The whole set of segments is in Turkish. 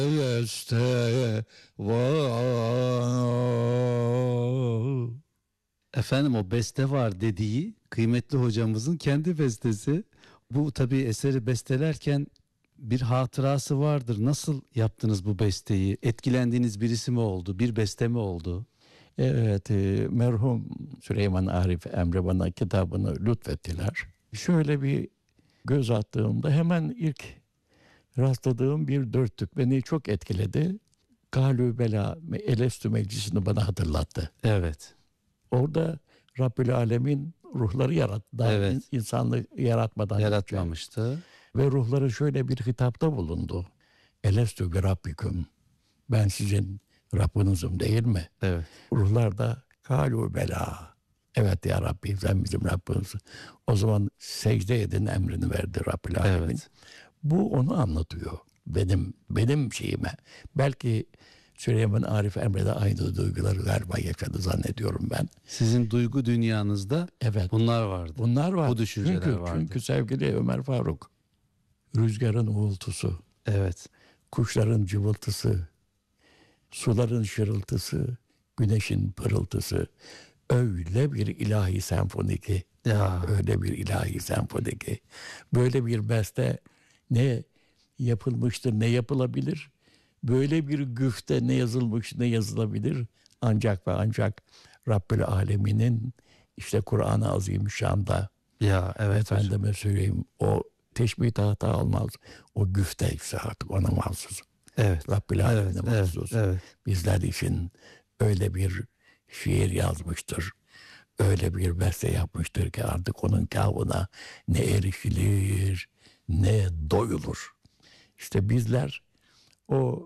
Este var. Efendim o beste var dediği kıymetli hocamızın kendi bestesi. Bu tabii eseri bestelerken bir hatırası vardır. Nasıl yaptınız bu besteyi? Etkilendiğiniz birisi mi oldu? Bir beste mi oldu? Evet, merhum Süleyman Arif Emre bana kitabını lütfettiler. Şöyle bir göz attığımda hemen ilk rastladığım bir dörtlük beni çok etkiledi. Galü Bela Elestü Meclisi'ni bana hatırlattı. Evet. Orada Rabbül Alemin ruhları yarattı. Daha Evet. insanlığı yaratmadan önce. Yaratmamıştı. Ve ruhlara şöyle bir hitapta bulundu. Elestü bi Rabbiküm. Ben sizin Rabbinizim değil mi? Evet. Ruhlar da Galü Bela. Evet ya Rabbi sen bizim Rabbimizsin. O zaman secde edin emrini verdi Rabbül Alemin. Evet. Bu onu anlatıyor. Benim şeyime. Belki Süleyman Arif Emre'de aynı duyguları galiba yaşadı zannediyorum ben. Sizin duygu dünyanızda Evet. bunlar vardı. Bunlar var. Bu düşünceler vardı. Çünkü sevgili Ömer Faruk, rüzgarın uğultusu, Evet. kuşların cıvıltısı, suların şırıltısı, güneşin pırıltısı öyle bir ilahi senfoni ki, Ya. öyle bir ilahi senfoni ki, böyle bir beste ne yapılmıştır, ne yapılabilir? Böyle bir güfte ne yazılmış, ne yazılabilir? Ancak ve ancak Rabbül Alemin'in işte Kur'an-ı Azimüşşan'da, Ya evet hocam. efendime söyleyeyim, o teşbih tahta almaz. O güfte ise artık ona mahsus. Evet. Rabbül Alemin'e Evet, mahsus. evet. Bizler için öyle bir şiir yazmıştır. Öyle bir beste yapmıştır ki artık onun kâhına ne erişilir ne doyulur. İşte bizler o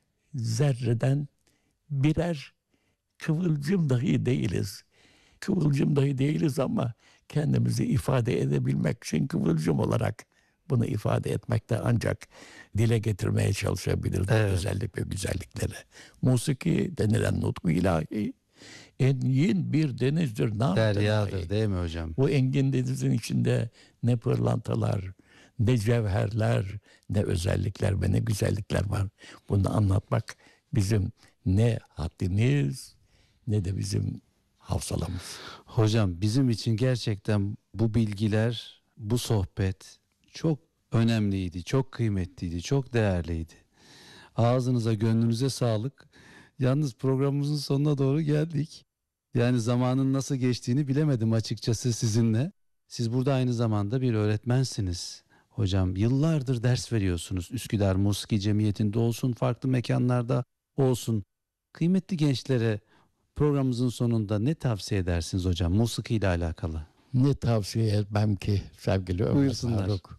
zerreden birer kıvılcım dahi değiliz. Kıvılcım dahi değiliz ama kendimizi ifade edebilmek için kıvılcım olarak bunu ifade etmekte ancak dile getirmeye çalışabiliriz Evet. özellik ve güzellikleri. Musiki denilen nutku ilahi engin bir denizdir. Deryadır değil mi hocam? Bu engin denizin içinde ne pırlantalar, ne cevherler, ne özellikler ve ne güzellikler var. Bunu anlatmak bizim ne haddimiz ne de bizim hafsalamız. Hocam bizim için gerçekten bu bilgiler, bu sohbet çok önemliydi, çok kıymetliydi, çok değerliydi. Ağzınıza, gönlünüze sağlık. Yalnız programımızın sonuna doğru geldik. Yani zamanın nasıl geçtiğini bilemedim açıkçası sizinle. Siz burada aynı zamanda bir öğretmensiniz. Hocam yıllardır ders veriyorsunuz. Üsküdar Musiki Cemiyeti'nde olsun, farklı mekanlarda olsun. Kıymetli gençlere programımızın sonunda ne tavsiye edersiniz hocam musiki ile alakalı? Ne tavsiye etmem ki sevgili Ömer Buyursunlar. Faruk.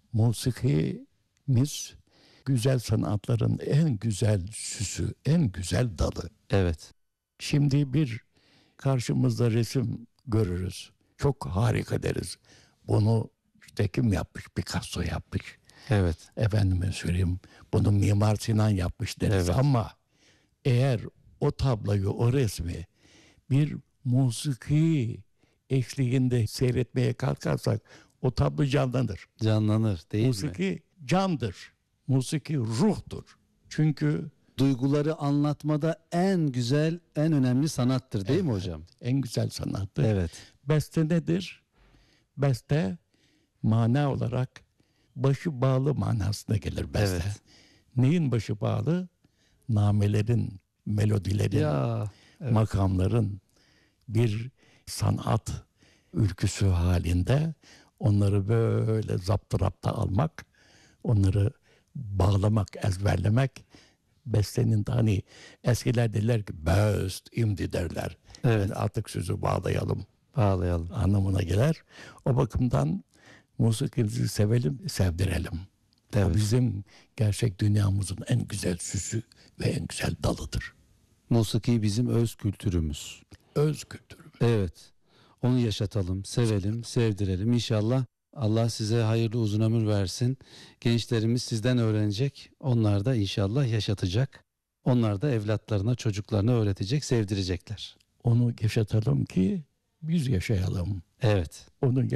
Musikimiz güzel sanatların en güzel süsü, en güzel dalı. Evet. Şimdi bir karşımızda resim görürüz. Çok harika deriz. Bunu işte kim yapmış? Picasso yapmış. Evet. Efendime söyleyeyim. Bunu Mimar Sinan yapmış deriz. Evet. Ama eğer o tabloyu, o resmi bir musiki eşliğinde seyretmeye kalkarsak o tablo canlanır. Canlanır değil mi? Musiki candır. Musiki ruhtur. Çünkü Duyguları anlatmada en güzel, en önemli sanattır değil mi hocam? en güzel sanattır. Evet. Beste nedir? Beste mana olarak başı bağlı manasına gelir beste. Evet. Neyin başı bağlı? Namelerin, melodilerin, Ya. Evet. makamların bir sanat ülküsü halinde onları böyle zaptırapta almak, onları bağlamak, ezberlemek bestenin de hani eskiler derler ki best imdi derler. Evet. Yani artık sözü bağlayalım Bağlayalım. anlamına gelir. O bakımdan musikimizi sevelim, sevdirelim. Evet. O bizim gerçek dünyamızın en güzel süsü ve en güzel dalıdır. Musiki bizim öz kültürümüz. Öz kültürümüz. Evet. Onu yaşatalım, sevelim, sevdirelim. İnşallah Allah size hayırlı uzun ömür versin. Gençlerimiz sizden öğrenecek. Onlar da inşallah yaşatacak. Onlar da evlatlarına, çocuklarına öğretecek, sevdirecekler. Onu yaşatalım ki biz yaşayalım. Evet. Onu